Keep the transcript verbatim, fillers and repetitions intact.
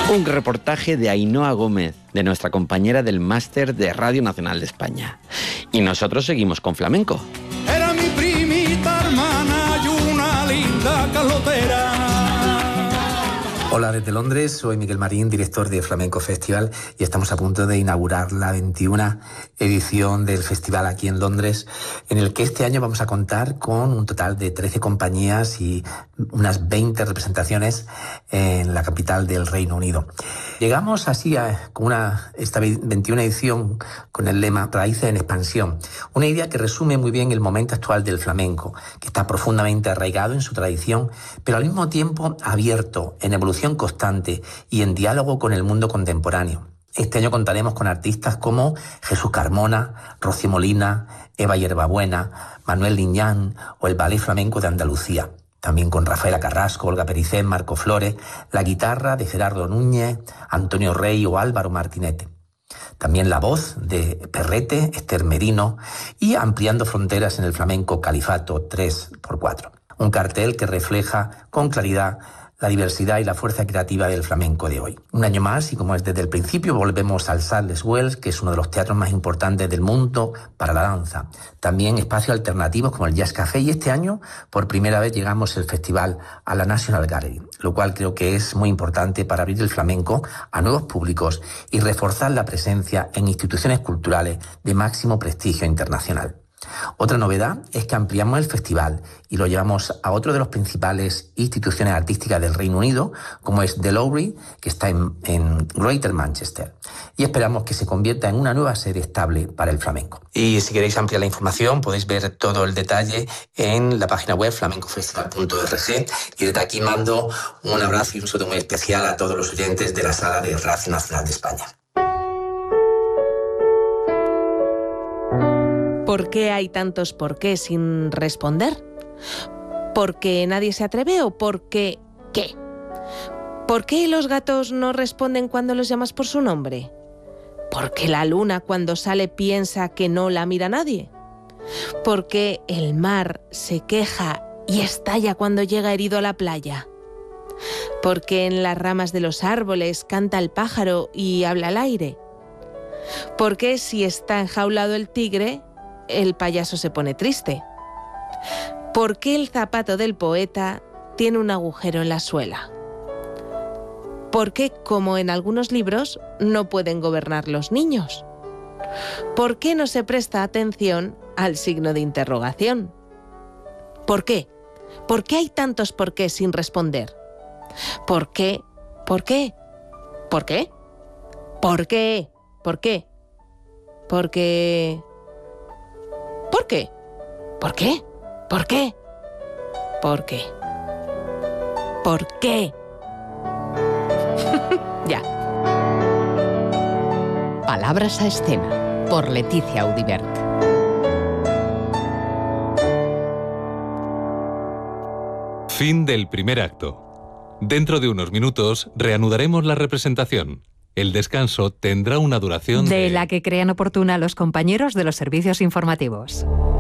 Un reportaje de Ainhoa Gómez, de nuestra compañera del máster de Radio Nacional de España. Y nosotros seguimos con flamenco. Era mi primita hermana y una linda calotera. Hola desde Londres, soy Miguel Marín, director de Flamenco Festival, y estamos a punto de inaugurar la veintiuna edición del festival aquí en Londres, en el que este año vamos a contar con un total de trece compañías y unas veinte representaciones en la capital del Reino Unido. Llegamos así a con una, esta veintiuna edición con el lema Raíces en Expansión, una idea que resume muy bien el momento actual del flamenco, que está profundamente arraigado en su tradición, pero al mismo tiempo abierto, en evolución constante y en diálogo con el mundo contemporáneo. Este año contaremos con artistas como Jesús Carmona, Rocío Molina, Eva Hierbabuena, Manuel Liñán o el Ballet Flamenco de Andalucía. También con Rafaela Carrasco, Olga Pericet, Marco Flores, la guitarra de Gerardo Núñez, Antonio Rey o Álvaro Martinete. También la voz de Perrete, Esther Merino y ampliando fronteras en el flamenco Califato tres por cuatro. Un cartel que refleja con claridad la diversidad y la fuerza creativa del flamenco de hoy. Un año más, y como es desde el principio, volvemos al Sadler's Wells, que es uno de los teatros más importantes del mundo para la danza. También espacios alternativos como el Jazz Café, y este año, por primera vez, llegamos el festival a la National Gallery, lo cual creo que es muy importante para abrir el flamenco a nuevos públicos y reforzar la presencia en instituciones culturales de máximo prestigio internacional. Otra novedad es que ampliamos el festival y lo llevamos a otro de los principales instituciones artísticas del Reino Unido, como es The Lowry, que está en, en Greater Manchester. Y esperamos que se convierta en una nueva sede estable para el flamenco. Y si queréis ampliar la información, podéis ver todo el detalle en la página web flamencofestival punto org. Y desde aquí mando un abrazo y un saludo muy especial a todos los oyentes de la sala de Radio Nacional de España. ¿Por qué hay tantos por qué sin responder? ¿Por qué nadie se atreve o por qué qué? ¿Por qué los gatos no responden cuando los llamas por su nombre? ¿Por qué la luna cuando sale piensa que no la mira nadie? ¿Por qué el mar se queja y estalla cuando llega herido a la playa? ¿Por qué en las ramas de los árboles canta el pájaro y habla al aire? ¿Por qué si está enjaulado el tigre, el payaso se pone triste? ¿Por qué el zapato del poeta tiene un agujero en la suela? ¿Por qué, como en algunos libros, no pueden gobernar los niños? ¿Por qué no se presta atención al signo de interrogación? ¿Por qué? ¿Por qué hay tantos por qué sin responder? ¿Por qué? ¿Por qué? ¿Por qué? ¿Por qué? ¿Por qué? Porque... ¿Por qué? ¿Por qué? ¿Por qué? ¿Por qué? ¿Por qué? Ya. Palabras a escena, por Leticia Audibert. Fin del primer acto. Dentro de unos minutos reanudaremos la representación. El descanso tendrá una duración de... de la que crean oportuna los compañeros de los servicios informativos.